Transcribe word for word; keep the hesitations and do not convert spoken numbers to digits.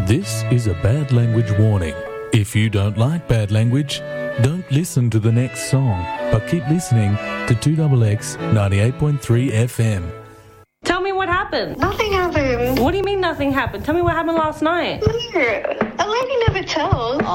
This is a bad language warning. If you don't like bad language, don't listen to the next song, but keep listening to two X X ninety-eight point three F M. Tell me what happened. Nothing happened. What do you mean nothing happened? Tell me what happened last night. No, a lady never tells.